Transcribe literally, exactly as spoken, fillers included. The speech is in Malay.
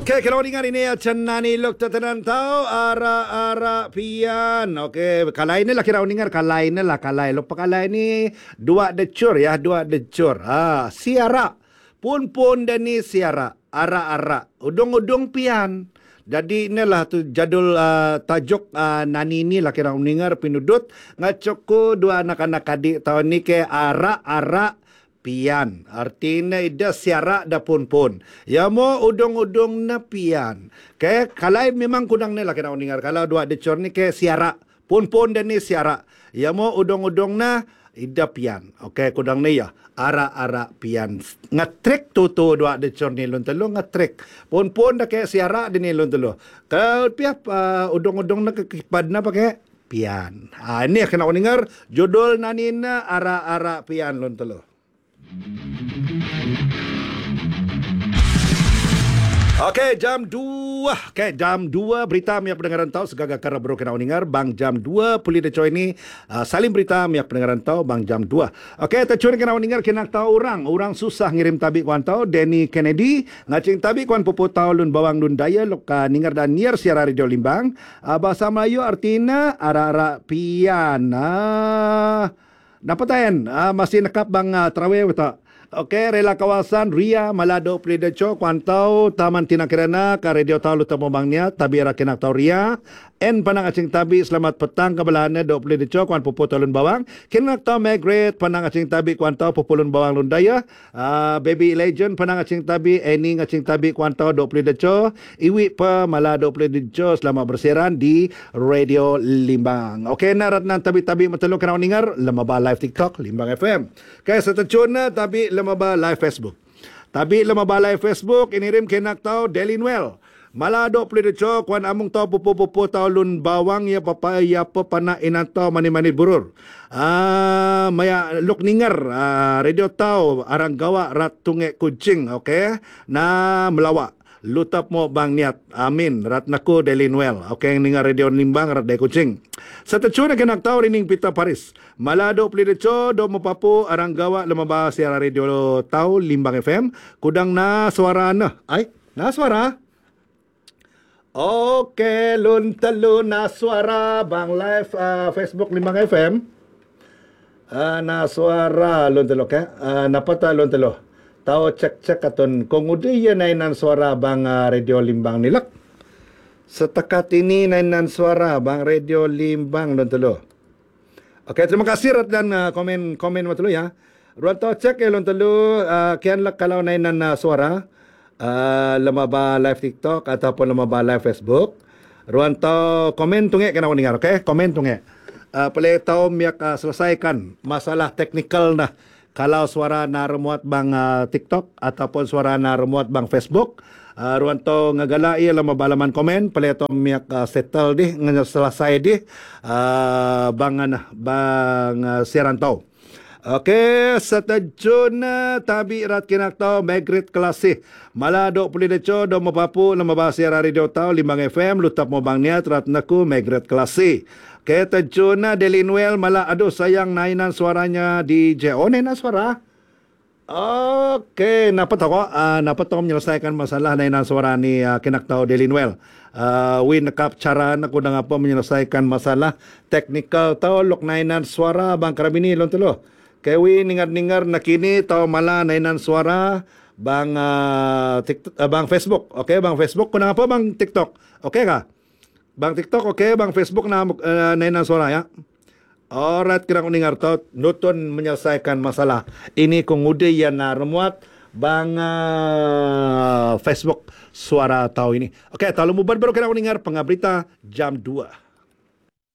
Okey, kalau dengar ini cenani luk tatanan tau ara-ara pian. Okey, kalai ni lah kira dengar kalai ni lah kalai. Lupa kalai ni dua decur ya, dua decur. Ah, siara. Pun-pun dan ni siara. Ara-ara. Udung-udung pian. Jadi inilah tu jadul uh, tajuk uh, nani ni lah kira dengar pinudut ngacokku dua anak-anak adik tahun ni ke ara-ara pian. Artinya ida siara da pun-pun. Ya mo udong-udong na pian. Ke kalai memang kudang ni lah kena dengar. Kalau dua decor ni ke siara. Pun-pun dan ni siara. Ya mo udong-udong na ida pian. Okey kudang ni ya. Ara-ara pian. Ngatrik tu tu dua decor ni lun telu ngatrik. Pun-pun dah ke siara di ni lun telu. Kalau piap uh, udong-udong na kekipad na pakai pian. Ha, ini kena dengar judul nanina ara-ara pian lun telu. Okey, jam dua. Okey, jam dua berita miak pendengaran tahu segaga kara bro kena dengar bang jam dua pulih decoy ini uh, salim berita miak pendengaran tahu bang jam dua. Okey, tercuri kena dengar kena tahu orang, orang susah ngirim tabik kuan tahu Denny Kennedy ngacing tabik kuan pupu tahu lun bawang lun daya loka ningar dan niar siara radio Limbang. Uh, bahasa Melayu artinya ara-ara pian. Uh, Dapat tayan, uh, masih nekap bang uh, terawih betul. Okey, rela kawasan Ria Malado Prideco kuantau Taman Tina Kirana ka radio tahu luta bangnya tabi ra kena tau Ria en panang acing tabi selamat petang kabelana do Prideco kuan pupu talun bawang kena tau Margaret panang acing tabi kuantau pupulun bawang lundaya uh, baby legend panang acing tabi eni acing tabi kuantau do Prideco iwi pa Malado Prideco selamat bersiaran di radio Limbang. Okey, narat nan tabi-tabi matelo kena dengar lemaba live TikTok Limbang F M. Kaya setecuna tabi lemaba live Facebook. Tapi lemaba live Facebook inirim kenak tau Delinwell. Malado Prideco kuan amung tau pupu-pupu tau lun bawang ya papa ya papana inantau mani-mani burur. Ah maya luk ningar ah, radio tau arang gawa rat tunge kucing okey na melawak. Lutap mo bang niat. Amin. Rat naku Delinwell. Okey ningar radio Limbang rat de kucing. Setecuna kenak tau rining Pita Paris. Malado Prideco do mapapu arang gawa lemaba siara radio tau Limbang F M. Kudang na suara na. Ay, na suara. Okey, lun telu na suara bang live uh, Facebook Limbang F M. Uh, na suara lun telu ke. Uh, napata lun telu. Tahu cek-cek aton kung udi yan nainan suara bang uh, radio Limbang nilak. Setakat ini nainan suara bang radio Limbang lun telu. Okey, terima kasih rat dan uh, komen komen matulu ya. Ruan tahu cek ya lun telu uh, kian lak kalau nainan uh, suara uh, lemaba live TikTok ataupun lemaba live Facebook. Ruan tahu komen tunge kena dengar, okey? Komen tunge. Uh, Pelai tahu miak uh, selesaikan masalah teknikal nah. Kalau suara na remuat bang uh, TikTok ataupun suara na remuat bang Facebook, uh, ruan to ngagala iya lama balaman komen, pala to miak uh, settle di nganya selesai di uh, bang uh, bang uh, siaran to. Okey, setejun tabi rat kinak tau Margaret Kelasih. Malado Prideco do mapapu lama bahasa radio tau Limbang F M lutap mo bang niat rat naku Margaret Kelasih. Kaya tejuna Delinwell malah aduh sayang nainan suaranya di J. Oh, nainan suara. Okey, napat ako. Uh, napat ako menyelesaikan masalah nainan suara ni uh, kinak tau Delinwell. Uh, win nakap cara na ko na nga po menyelesaikan masalah technical tau lok nainan suara bang karabini lon tulo. Kaya win ningar-ningar nakini tau malah nainan suara bang uh, TikTok, uh, bang Facebook. Okey, bang Facebook ko na nga po bang TikTok. Okey ka? Bang TikTok, okay. Bang Facebook na uh, nainan suara, ya. Alright, kira ko ningar to. Nuton menyelesaikan masalah. Ini kung udi yan na remuat bang uh, Facebook suara tau ini. Okay, talo mo ba baru kira ko ningar pengabrita jam dua.